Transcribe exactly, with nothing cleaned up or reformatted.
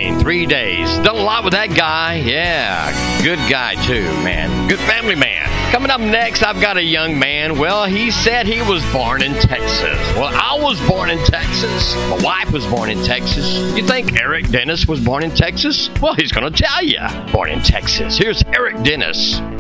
rain, three days. Done a lot with that guy. Yeah, good guy too, man. Good family man. Coming up next, I've got a young man. Well, he said he was born in Texas. Well, I was born in Texas. My wife was born in Texas. You think Eric Dennis was born in Texas? Well, he's going to tell you. Born in Texas. Here's Eric Dennis.